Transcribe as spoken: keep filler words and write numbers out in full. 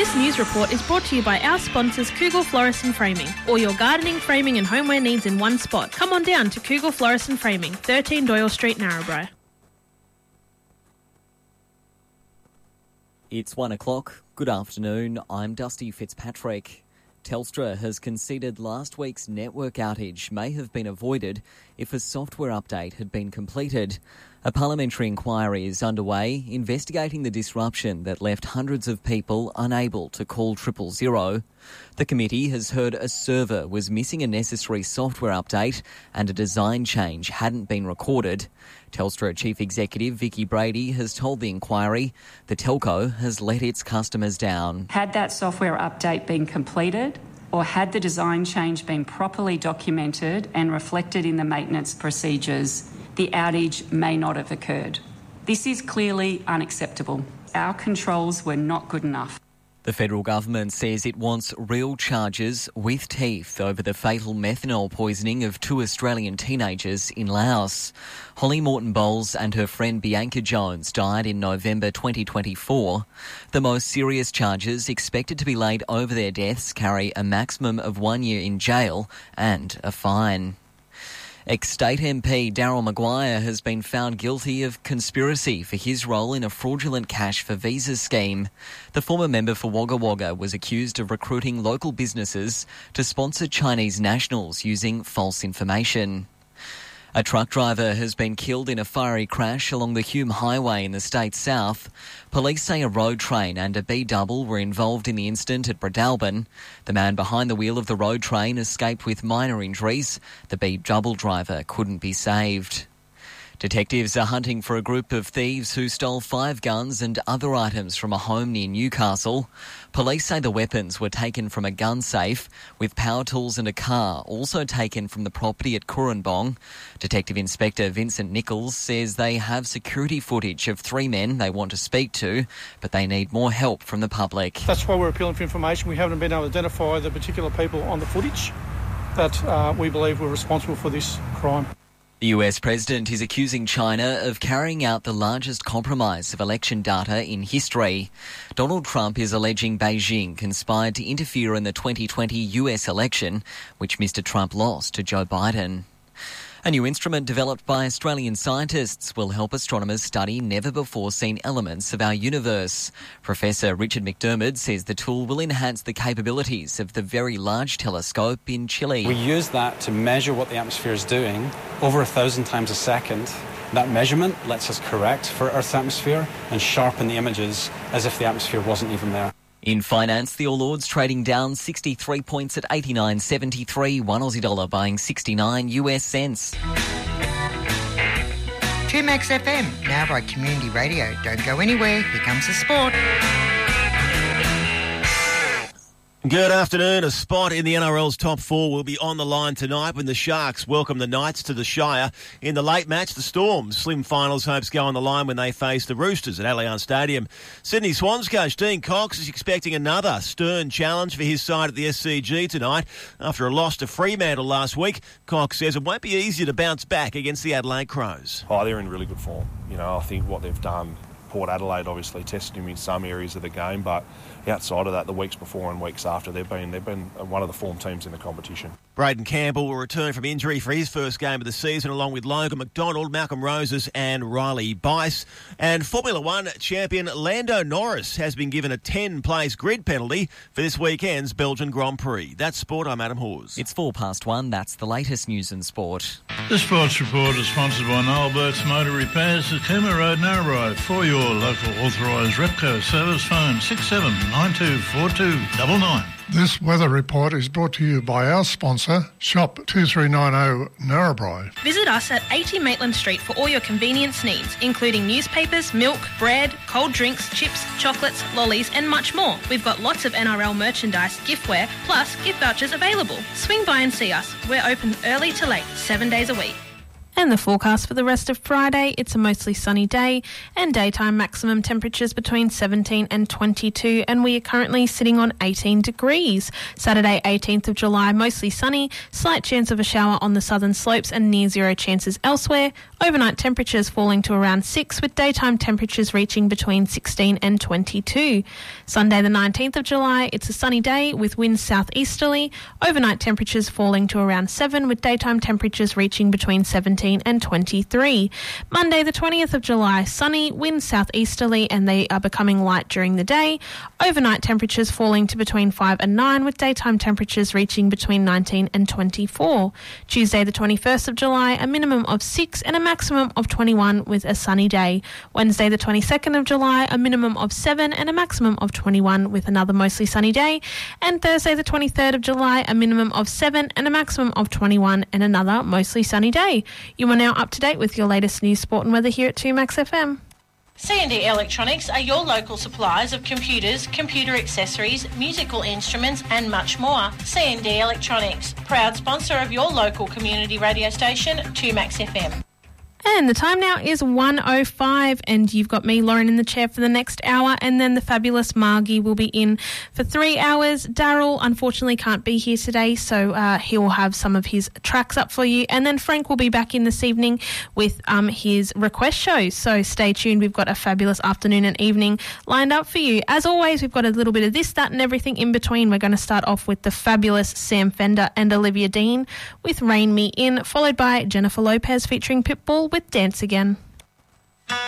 This news report is brought to you by our sponsors Kugel Florist and Framing. All your gardening, framing and homeware needs in one spot. Come on down to Kugel Florist and Framing, thirteen Doyle Street, Narrabri. It's one o'clock. Good afternoon. I'm Dusty Fitzpatrick. Telstra has conceded last week's network outage may have been avoided if a software update had been completed. A parliamentary inquiry is underway investigating the disruption that left hundreds of people unable to call triple zero. The committee has heard a server was missing a necessary software update and a design change hadn't been recorded. Telstra Chief Executive Vicki Brady has told the inquiry the telco has let its customers down. Had that software update been completed, or had the design change been properly documented and reflected in the maintenance procedures, the outage may not have occurred. This is clearly unacceptable. Our controls were not good enough. The federal government says it wants real charges with teeth over the fatal methanol poisoning of two Australian teenagers in Laos. Holly Morton-Bowles and her friend Bianca Jones died in November twenty twenty-four. The most serious charges expected to be laid over their deaths carry a maximum of one year in jail and a fine. Ex-State M P Daryl Maguire has been found guilty of conspiracy for his role in a fraudulent cash for visa scheme. The former member for Wagga Wagga was accused of recruiting local businesses to sponsor Chinese nationals using false information. A truck driver has been killed in a fiery crash along the Hume Highway in the state's south. Police say a road train and a B-double were involved in the incident at Breadalbin. The man behind the wheel of the road train escaped with minor injuries. The B-double driver couldn't be saved. Detectives are hunting for a group of thieves who stole five guns and other items from a home near Newcastle. Police say the weapons were taken from a gun safe, with power tools and a car also taken from the property at Coorambong. Detective Inspector Vincent Nichols says they have security footage of three men they want to speak to, but they need more help from the public. That's why we're appealing for information. We haven't been able to identify the particular people on the footage that uh, we believe were responsible for this crime. The U S president is accusing China of carrying out the largest compromise of election data in history. Donald Trump is alleging Beijing conspired to interfere in the twenty twenty U S election, which Mister Trump lost to Joe Biden. A new instrument developed by Australian scientists will help astronomers study never-before-seen elements of our universe. Professor Richard McDermott says the tool will enhance the capabilities of the Very Large Telescope in Chile. We use that to measure what the atmosphere is doing over a thousand times a second. That measurement lets us correct for Earth's atmosphere and sharpen the images as if the atmosphere wasn't even there. In finance, the All Ords trading down sixty-three points at eighty-nine seventy-three, one Aussie dollar buying sixty-nine U S cents. two Max F M, now by Community Radio. Don't go anywhere, here comes the sport. Good afternoon. A spot in the N R L's top four will be on the line tonight when the Sharks welcome the Knights to the Shire. In the late match, the Storm's slim finals hopes go on the line when they face the Roosters at Allianz Stadium. Sydney Swans coach Dean Cox is expecting another stern challenge for his side at the S C G tonight. After a loss to Fremantle last week, Cox says it won't be easy to bounce back against the Adelaide Crows. Oh, they're in really good form. You know, I think what they've done, Port Adelaide obviously tested him in some areas of the game, but outside of that, the weeks before and weeks after, they've been they've been one of the form teams in the competition. Braden Campbell will return from injury for his first game of the season, along with Logan McDonald, Malcolm Roses and Riley Bice. And Formula One champion Lando Norris has been given a ten-place grid penalty for this weekend's Belgian Grand Prix. That's sport. I'm Adam Hawes. It's four past one. That's the latest news in sport. The Sports Report is sponsored by Noel Burt's Motor Repairs at Cooma Road, Narrabri. For your local authorised Repco service, phone six seven nine two four two nine nine. This weather report is brought to you by our sponsor, Shop two three nine zero Narrabri. Visit us at eighty Maitland Street for all your convenience needs, including newspapers, milk, bread, cold drinks, chips, chocolates, lollies and much more. We've got lots of N R L merchandise, giftware, plus gift vouchers available. Swing by and see us. We're open early to late, seven days a week. And the forecast for the rest of Friday, it's a mostly sunny day and daytime maximum temperatures between seventeen and twenty-two, and we are currently sitting on eighteen degrees. Saturday, eighteenth of July, mostly sunny, slight chance of a shower on the southern slopes and near zero chances elsewhere. Overnight temperatures falling to around six, with daytime temperatures reaching between sixteen and twenty-two. Sunday, the nineteenth of July, it's a sunny day with winds southeasterly. Overnight temperatures falling to around seven, with daytime temperatures reaching between seventeen and twenty-three. Monday the twentieth of July, sunny, winds southeasterly, and they are becoming light during the day. Overnight temperatures falling to between five and nine, with daytime temperatures reaching between nineteen and twenty-four. Tuesday the twenty-first of July, a minimum of six and a maximum of twenty-one with a sunny day. Wednesday the twenty-second of July, a minimum of seven and a maximum of twenty-one with another mostly sunny day. And Thursday the twenty-third of July, a minimum of seven and a maximum of twenty-one and another mostly sunny day. You are now up to date with your latest news, sport and weather here at two Max F M. C and D Electronics are your local suppliers of computers, computer accessories, musical instruments and much more. C and D Electronics, proud sponsor of your local community radio station, two Max F M. And the time now is one oh five, and you've got me, Lauren, in the chair for the next hour, and then the fabulous Margie will be in for three hours. Daryl, unfortunately, can't be here today, so uh, he will have some of his tracks up for you. And then Frank will be back in this evening with um, his request show, so stay tuned. We've got a fabulous afternoon and evening lined up for you. As always, we've got a little bit of this, that and everything in between. We're going to start off with the fabulous Sam Fender and Olivia Dean with Rain Me In, followed by Jennifer Lopez featuring Pitbull with Dance Again.